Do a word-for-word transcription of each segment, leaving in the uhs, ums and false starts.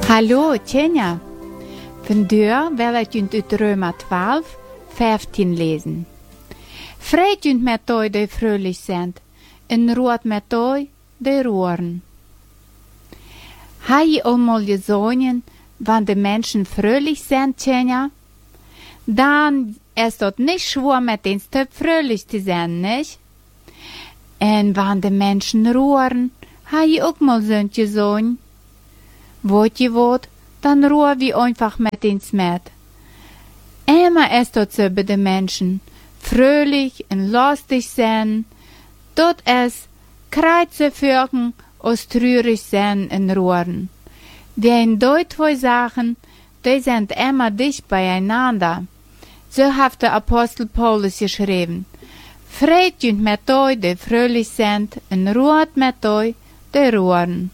Hallo, Tjenja. Vandaag wil ik junt uit Römer twaalf, vijftien lezen. Vreit junt met toi die fröhlich sind, en roert met toi die roeren. Ha je eenmaal gezongen, wann de Menschen fröhlich sind, Tjenja? Dan is dat niet schwer met den Stöp fröhlich zu sein, nicht? En wann de Menschen roeren, ha je ook mal so gezongen. Wollt je wat, dann rohr wie einfach mit ins Met. Immer ist dort so bei den Menschen, fröhlich und lustig sein, dort es Kreuze führen, aus trürig sein und rohren. Die in dort zwei Sachen, die sind immer dicht beieinander. So hat der Apostel Paulus geschrieben. Freit junt mit euch, die fröhlich sind, und rohrt mit euch, die rohren.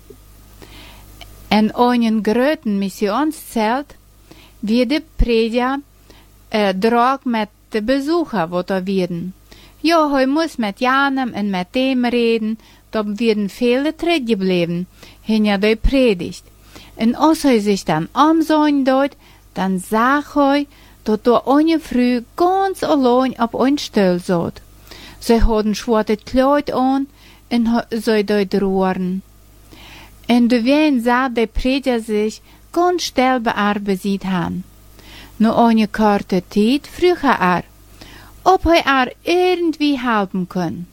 En einen großen Missionszelt wird die Prediger äh, drag mit den Besuchern, wo da werden. Ja, heu muss mit Janem und mit dem reden, da werden viele tritt geblieben, hinter der Predigt. Und als heu sich dann umsehen dort, dann sag heu, dass da eine Früh ganz allein auf ein Stuhl saß. Sie hatten schwarze Kleid an und sie dort rohren. En de wien sah der Prediger sich ganz still bearbeitet haben. Nur eine kurze Zeit frug er, ob er er irgendwie helfen kann.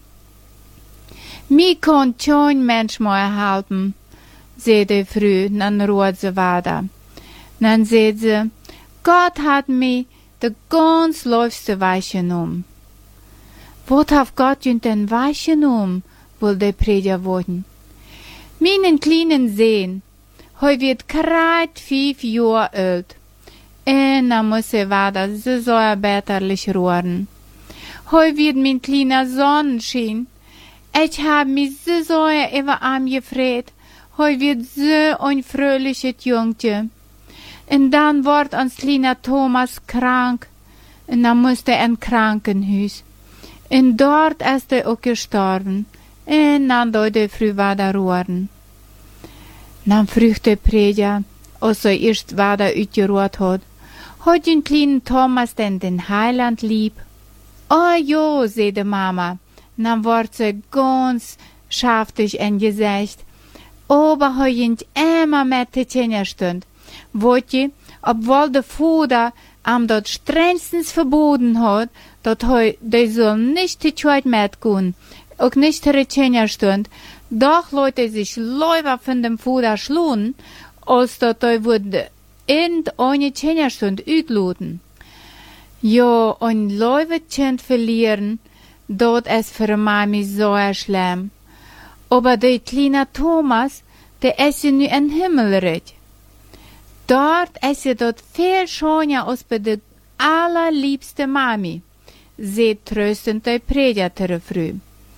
Mir kann kein Mensch mehr helfen, sagte die Frau, dann ruht sie weiter. Dann sagte sie, Gott hat mir de ganz läufste Weich genommen. Was hat Gott denn Weich genommen, wollte der Prediger worden. Meinen kleinen Sehen, heu wird grad fünf Jahre alt. Und dann muss er weiter, so soll er bitterlich rohren. Heu wird mein kleiner Sonnenschein. Ich hab mich so sehr über ihn gefreut. Heu wird so ein fröhliches Jungchen. Und dann wird uns kleiner Thomas krank. Und dann musste er in Krankenhaus. Und dort ist er auch gestorben. En dan dood de vrouw weiter roeren. Dan vroeg de Prediger, als er eerst weiter uitgeroerd had, had den kleinen Thomas denn den Heiland lieb? Oh jo, zei de Mama. Dan wordt ze ganz schaftig en gezegd, aber hij jint immer met de Tjenja stund. Weet je, obwohl de Vater am dat strengstens verboten had, dat hij de soll nicht die Zeit mitgehen, auch nicht der Tjenja stund, doch Leute sich lieber von dem Vater schlugen, als dat er würde irgendeine Tjenja stund uitloten. Ja, ein Leuwekind verlieren, dort ist für Mami so schlimm. Aber der kleine Thomas, der ist ja nu in Himmelreich. Dort ist ja dort viel schöner als bei der allerliebste Mami, seht tröstend der Prediger früh.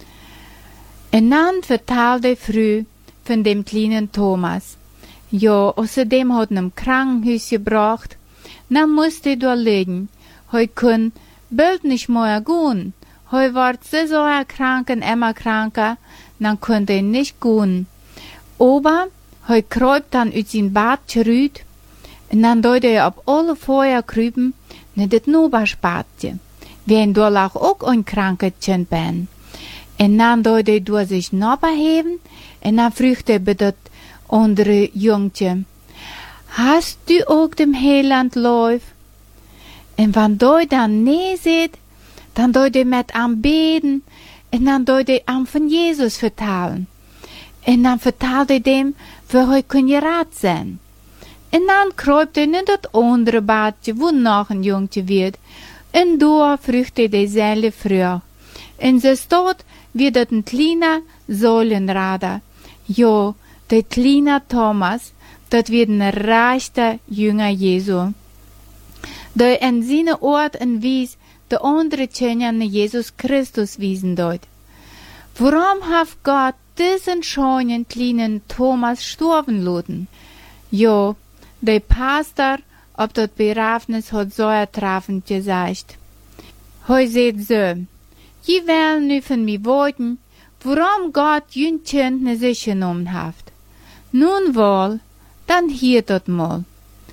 Und dann vertelt die Frau von dem kleinen Thomas. Ja, außerdem hat ihn im Krankenhaus gebracht. Dann musste er da liegen. Heu kann bald nicht mehr gehen. Heu wird so so krank und immer kranker. Dann konnte er nicht gehen. Aber heu kräubt dann aus sein Bad zurück. Und dann deute er auf alle Feuer krüben, nicht das Noberspatje. Wenn du auch ein krankes Kind bin. En dan doet hij door zich naberheben, en dan vroeg hij bij dat andere jongetje, hast du ook dem Heiland Lauf? En wanneer hij dan nee zegt, dan doet hij met am beden, en dan doet hij am van Jesus vertalen. En dan vertelt hij dem, waar hij kan geraad zijn. En dan kruipt hij in dat andere badje, wo nog een jongetje wird, en door vroeg hij dezelfde vraag. En ze staat, wie dat ein kleiner Säulenrader. Jo, der kleine Thomas, dat wird ein reichter Jünger Jesu. Der in seine Ort en Wies de andere Tjenja ne Jesus Christus wiesen deut. Warum hat Gott diesen schönen kleinen Thomas sterben lassen? Jo, der Pastor ob dat Begrafnis hat so ertreffend gesagt. Heu seht so, je wollen nu von mir wollten, warum Gott jün Kind ne sich genommen hat. Nun wohl, dann hier dort mal.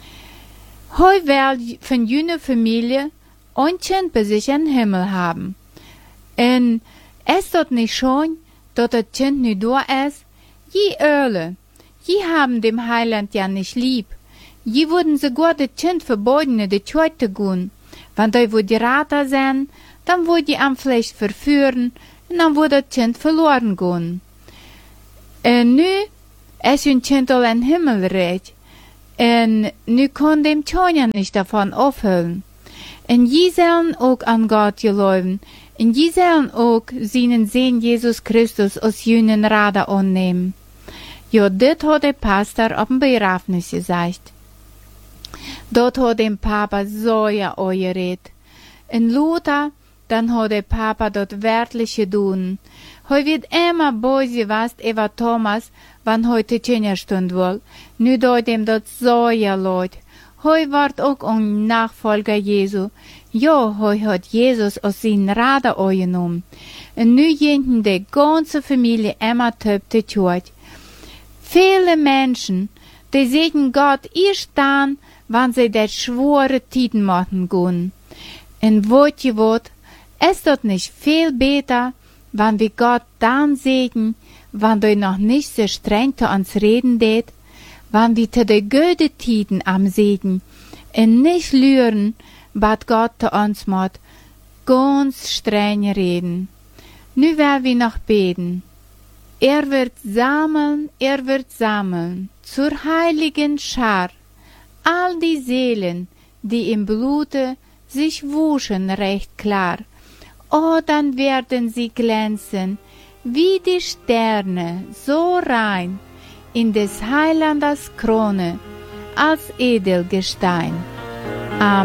Heu will von jüne Familie ein Kind bei sich in Himmel haben. Und es dort nicht schon, dort das Kind nicht da ist, je Öle, je haben dem Heiland ja nicht lieb. Je würden sogar das Kind verboten, in die Kirche zu gehen. Wenn die wo die Rater sind, dann würde die am vielleicht verführen, und dann würde das Kind verloren gehen. Und nu ist ein Kind al in Himmelreich. Und nu kann dem Kind ja nicht davon aufhören. Und je sollen auch an Gott geloben, und je sollen auch seinen Sehn Jesus Christus aus jünen Rader annehmen. Ja, das hat der Pastor auf dem Begrafnis gesagt. Dort hat dem Papa so ja geredet. Und Luther, dann hat der Papa dort wörtlich getan. Heu wird immer böse was über Thomas, wann heute Tjenerstund wohl. Nu dort dem dort so ja leid. Heu wird auch ein Nachfolger Jesu. Ja, heu hat Jesus aus seinen Rader angenommen. Und nu jinten die ganze Familie immer töpte tut. Viele Menschen, die sehen Gott erst dann, wann sie der schwere Tiden machen gehen. Und wollt ihr wat, ist dort nicht viel besser, wann wir Gott dann sehen, wann du noch nicht so streng zu uns reden det, wann wir zu de gute Tiden am sehen, und nicht lüren, was Gott zu uns macht, ganz streng reden. Nu werden wir noch beten. Er wird sammeln, er wird sammeln, zur heiligen Schar, all die Seelen, die im Blute sich wuschen recht klar. Oh, dann werden sie glänzen, wie die Sterne, so rein, in des Heilandes Krone, als Edelgestein. Amen.